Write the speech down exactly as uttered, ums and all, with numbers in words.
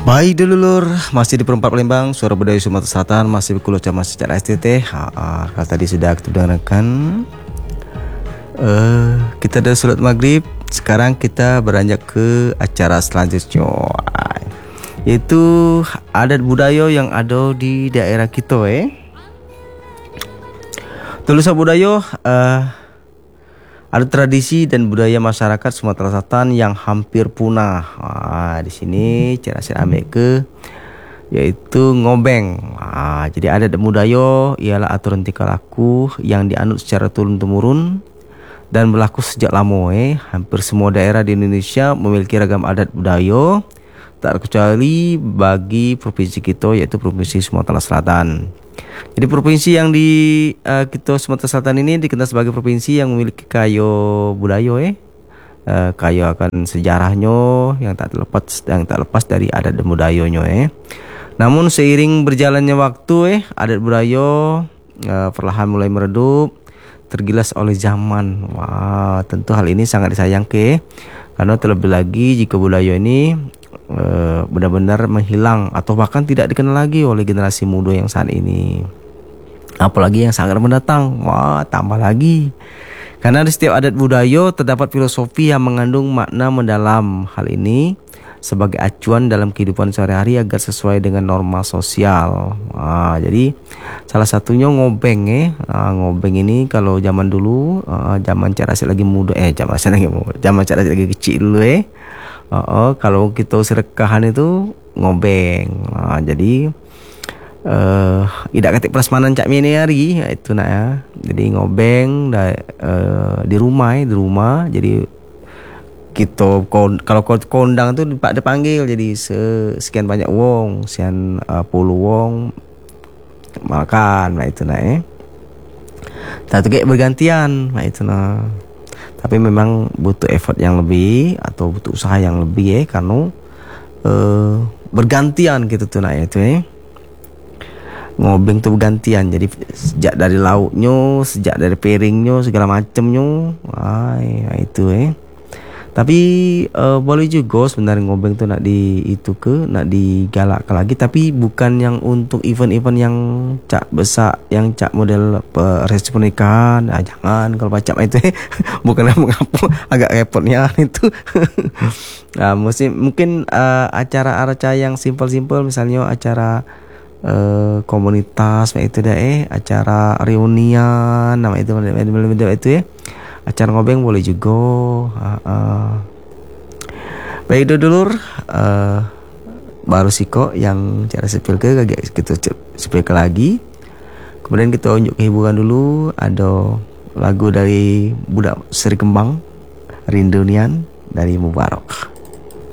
Baik dulu lur, masih di Perempat Palembang, Suara Budaya Sumatera Selatan, masih berkulo sama secara S T T. Kalau tadi sudah kita dengarkan, uh, kita udah sholat maghrib. Sekarang kita beranjak ke acara selanjutnya, yaitu adat budaya yang ada di daerah kita. Eh, tulisan budaya. Uh, Ada tradisi dan budaya masyarakat Sumatera Selatan yang hampir punah. Nah, di sini cara saya ambil ke yaitu ngobeng. Nah, jadi adat dan budaya ialah aturan tingkah laku yang dianut secara turun temurun dan berlaku sejak lama. Eh, hampir semua daerah di Indonesia memiliki ragam adat budaya, tak terkecuali bagi provinsi kita yaitu Provinsi Sumatera Selatan. Jadi provinsi yang di uh, kita Sumatera Selatan ini dikenal sebagai provinsi yang memiliki kaya budaya, eh, uh, kaya akan sejarahnya yang tak terlepas yang tak lepas dari adat dan budayanya. Eh. Namun seiring berjalannya waktu, eh, adat budaya uh, perlahan mulai meredup, tergilas oleh zaman. Wah, tentu hal ini sangat disayangkan, karena terlebih lagi jika budaya ini Uh, benar-benar menghilang atau bahkan tidak dikenal lagi oleh generasi muda yang saat ini, apalagi yang sangat mendatang. Wah, tambah lagi, karena di setiap adat budaya terdapat filosofi yang mengandung makna mendalam. Hal ini sebagai acuan dalam kehidupan sehari-hari agar sesuai dengan norma sosial. Wah, jadi salah satunya ngobeng. Eh nah, ngobeng ini kalau zaman dulu, uh, zaman cara saya lagi muda, eh zaman saya lagi muda, zaman cara saya lagi kecil dulu, eh Oh, oh, kalau kita serekahan itu ngobeng. Nah, jadi uh, tidak ketik prasmanan cak mini hari itu nak ya. Jadi ngobeng da, uh, di rumah, di rumah. Jadi kita kalau kondang tuh dipanggil, jadi sekian banyak wong, sekian uh, puluh wong makan. Nah itu nak eh. Satu kayak bergantian. Nah itu nah. Tapi memang butuh effort yang lebih atau butuh usaha yang lebih, ya, karena uh, bergantian gitu tuh nah itu eh. Ngobeng tuh bergantian. Jadi sejak dari lauknya, sejak dari piringnya, segala macemnya. Wah, nah itu eh. Tapi uh, boleh juga sebenarnya ngobeng tuh nak di itu ke nak digalakkan lagi, tapi bukan yang untuk event-event yang cak besar, yang cak model resepsi pernikahan. Nah, jangan kalau baca itu eh. Bukan mengapa agak repotnya itu. Nah, mesti mungkin uh, acara-acara yang simpel-simpel, misalnya acara uh, komunitas itu dah eh, acara reunian nama itu itu ya. Acara ngobeng boleh juga. uh, uh. Baik dulur, uh, baru siko yang cara sepil ke kagak kita sepil ke lagi. Kemudian kita unjuk kehiburan dulu. Ada lagu dari Budak Seri Kembang, Rindunian dari Mubarak.